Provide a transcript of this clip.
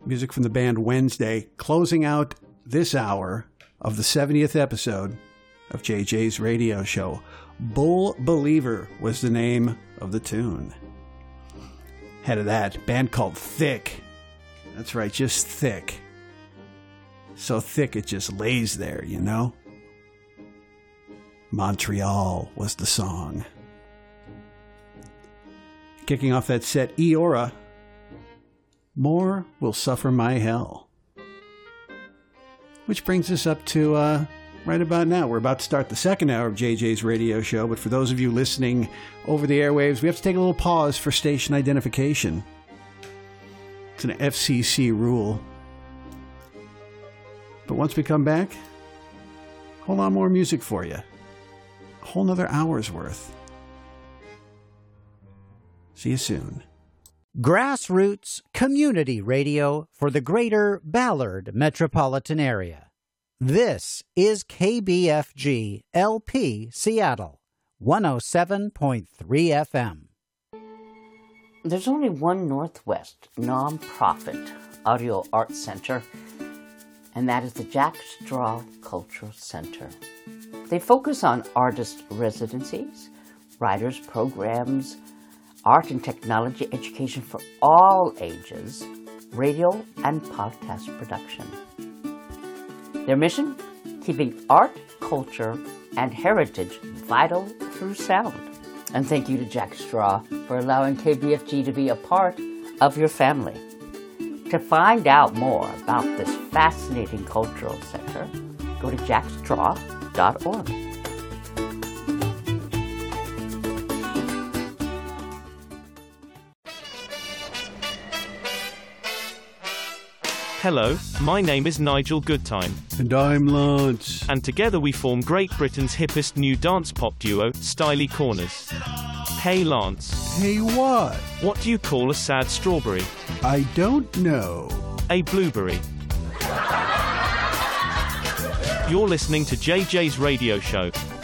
music from the band Wednesday, closing out this hour of the 70th episode of JJ's radio show. Bull Believer was the name of the tune. Head of that, band called Thick. That's right, just thick. So thick it just lays there, you know? Montreal was the song. Kicking off that set, Eora, More Will Suffer My Hell. Which brings us up to right about now. We're about to start the second hour of JJ's radio show, but for those of you listening over the airwaves, we have to take a little pause for station identification. It's an FCC rule. But once we come back, a whole lot more music for you. A whole nother hour's worth. See you soon. Grassroots community radio for the greater Ballard metropolitan area. This is KBFG LP Seattle, 107.3 FM. There's only one Northwest nonprofit audio arts center, and that is the Jack Straw Cultural Center. They focus on artist residencies, writers programs, art and technology education for all ages, radio and podcast production. Their mission? Keeping art, culture, and heritage vital through sound. And thank you to Jack Straw for allowing KBFG to be a part of your family. To find out more about this fascinating cultural center, go to jackstraw.org. Hello, my name is Nigel Goodtime. And I'm Lance. And together we form Great Britain's hippest new dance pop duo, Styly Corners. Hey Lance. Hey what? What do you call a sad strawberry? I don't know. A blueberry. You're listening to JJ's radio show,